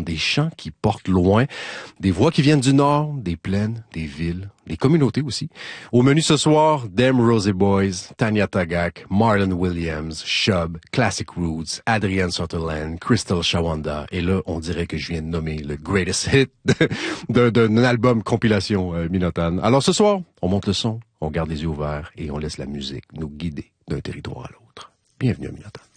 des chants qui portent loin, des voix qui viennent du nord, des plaines, des villes, des communautés aussi. Au menu ce soir, Them Rosy Boys, Tanya Tagaq, Marlon Williams, Shub, Classic Roots, Adrienne Sutherland, Crystal Shawanda. Et là, on dirait que je viens de nommer le greatest hit d'un album compilation Minotagne. Alors ce soir, on monte le son, on garde les yeux ouverts et on laisse la musique nous guider d'un territoire à l'autre. Bienvenue à Minotagne.